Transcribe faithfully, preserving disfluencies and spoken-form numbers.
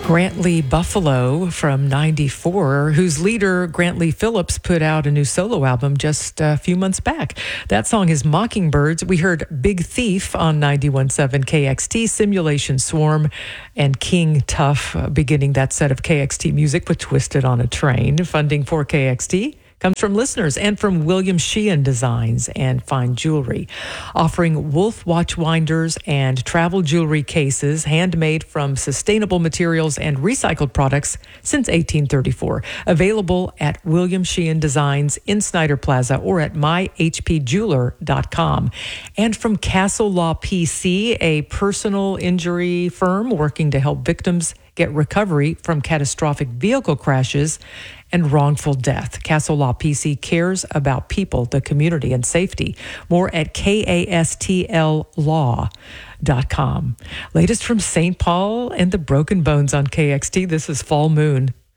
Grant Lee Buffalo from ninety-four, whose leader, Grant Lee Phillips, put out a new solo album just a few months back. That song is Mockingbirds. We heard Big Thief on ninety-one point seven K X T, Simulation Swarm, and King Tough uh, beginning that set of K X T music with Twisted on a Train. Funding for K X T comes from listeners and from William Sheehan Designs and Fine Jewelry, offering Wolf watch winders and travel jewelry cases handmade from sustainable materials and recycled products since eighteen thirty-four. Available at William Sheehan Designs in Snyder Plaza or at my h p jeweler dot com. And from Castle Law P C, a personal injury firm working to help victims get recovery from catastrophic vehicle crashes and wrongful death. Castle Law P C cares about people, the community, and safety. More at K A S T L law dot com. Latest from Saint Paul and the Broken Bones on K X T. This is Fall Moon.